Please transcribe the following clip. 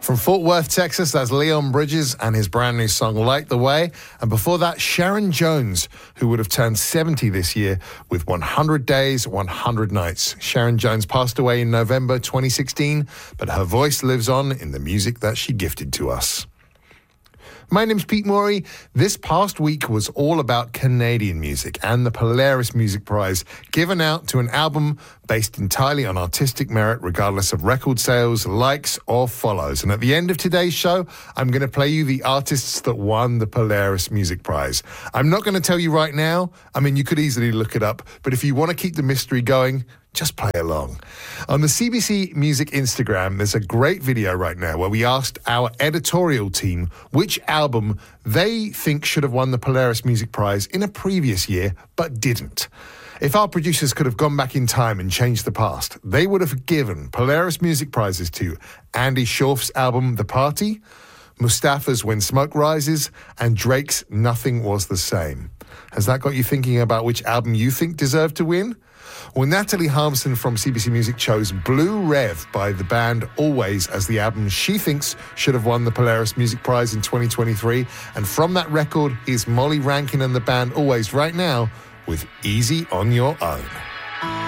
From Fort Worth, Texas, that's Leon Bridges and his brand new song, Light the Way. And before that, Sharon Jones, who would have turned 70 this year with 100 Days, 100 Nights. Sharon Jones passed away in November 2016, but her voice lives on in the music that she gifted to us. My name's Pete Morey. This past week was all about Canadian music and the Polaris Music Prize, given out to an album based entirely on artistic merit, regardless of record sales, likes, or follows. And at the end of today's show, I'm going to play you the artists that won the Polaris Music Prize. I'm not going to tell you right now. I mean, you could easily look it up, but if you want to keep the mystery going, just play along. On the CBC Music Instagram, there's a great video right now where we asked our editorial team which album they think should have won the Polaris Music Prize in a previous year, but didn't. If our producers could have gone back in time and changed the past, they would have given Polaris Music Prizes to Andy Shauf's album The Party, Mustafa's When Smoke Rises, and Drake's Nothing Was the Same. Has that got you thinking about which album you think deserved to win? Well, Natalie Harmson from CBC Music chose Blue Rev by the band Always as the album she thinks should have won the Polaris Music Prize in 2023. And from that record is Molly Rankin and the band Always right now with Easy on Your Own.